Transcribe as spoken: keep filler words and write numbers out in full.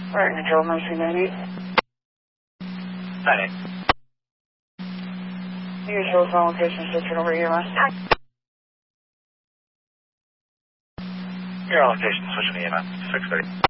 Right, control Mercy ninety-eight. ninety-eight. You show phone location switching over E M S. Your location switching E M S, six thirty.